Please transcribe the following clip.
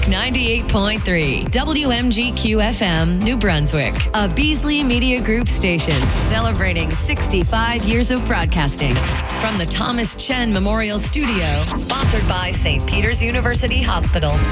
98.3, WMGQ FM, New Brunswick, a Beasley Media Group station celebrating 65 years of broadcasting. From the Thomas Chen Memorial Studio, sponsored by St. Peter's University Hospital.